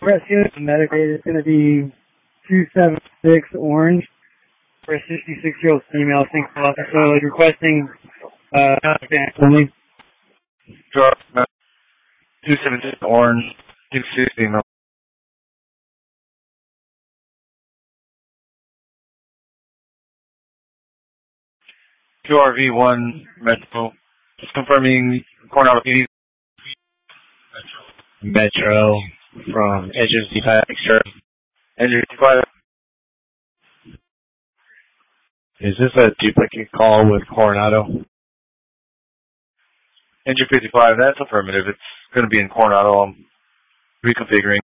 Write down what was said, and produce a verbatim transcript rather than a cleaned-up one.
Rescue Medicaid is going to be two seven six Orange for a sixty-six-year-old female single officer requesting uh, only. two seven six Orange, two sixty. Q R V one Metro. Just confirming Coronado P D. Metro from Agency five, sure. Agency five. Is this a duplicate call with Coronado? Engine fifty-five, that's affirmative. It's going to be in Coronado. I'm reconfiguring.